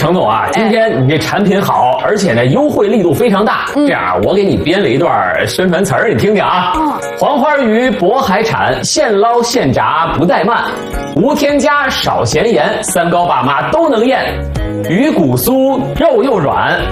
程总啊，今天你这产品好，而且呢优惠力度非常大。这样，我给你编了一段宣传词儿，你听听啊。黄花鱼渤海产，现捞现炸不怠慢，无添加少咸盐，三高爸妈都能咽。鱼骨酥，肉又软，